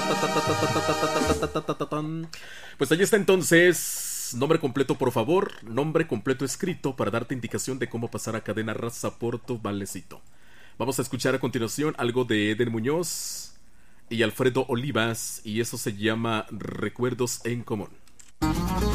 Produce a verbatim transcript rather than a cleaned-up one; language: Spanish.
Pues allí está entonces. Nombre completo, por favor. Nombre completo escrito para darte indicación de cómo pasar a cadena raza por tu valecito. Vamos a escuchar a continuación algo de Eden Muñoz y Alfredo Olivas, y eso se llama Recuerdos en Común.